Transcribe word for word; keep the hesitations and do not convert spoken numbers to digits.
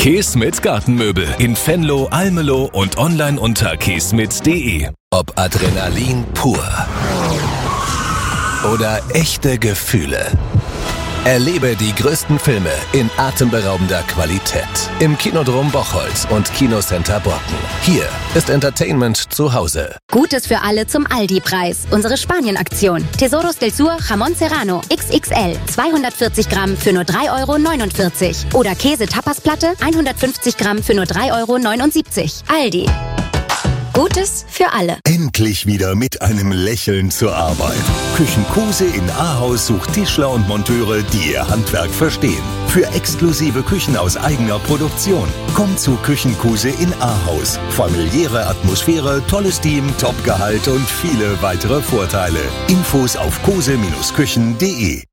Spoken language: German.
Keesmit Gartenmöbel in Venlo, Almelo und online unter keesmit punkt de. Ob Adrenalin pur oder echte Gefühle. Erlebe die größten Filme in atemberaubender Qualität im Kinodrom Bocholt und Kinocenter Borken. Hier ist Entertainment zu Hause. Gutes für alle zum Aldi-Preis. Unsere Spanien-Aktion. Tesoros del Sur Jamón Serrano X X L zweihundertvierzig Gramm für nur drei Euro neunundvierzig. Oder Käse-Tapasplatte hundertfünfzig Gramm für nur drei Euro neunundsiebzig. Aldi. Gutes für alle. Endlich wieder mit einem Lächeln zur Arbeit. Küchenkruse in Ahaus sucht Tischler und Monteure, die ihr Handwerk verstehen. Für exklusive Küchen aus eigener Produktion. Kommt zu Küchenkruse in Ahaus. Familiäre Atmosphäre, tolles Team, Top-Gehalt und viele weitere Vorteile. Infos auf kruse Bindestrich küchen punkt de.